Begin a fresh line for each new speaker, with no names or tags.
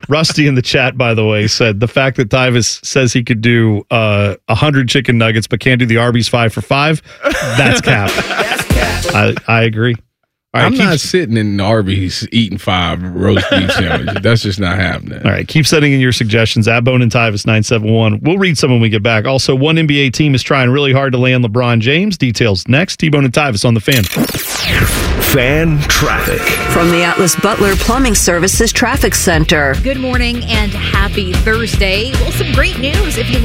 Rusty in the chat, by the way, said the fact that Tyvus says he could do 100 chicken nuggets but can't do the Arby's 5 for $5, that's cap. I agree. All right,
I'm not sitting in Arby's eating 5 roast beef sandwiches. That's just not happening.
All right, keep sending in your suggestions at Bone and Tyvus 971. We'll read some when we get back. Also, one NBA team is trying really hard to land LeBron James. Details next. T-Bone and Tyvus on the Fan.
Fan traffic
from the Atlas Butler Plumbing Services Traffic Center.
Good morning and happy Thursday. Well, some great news if you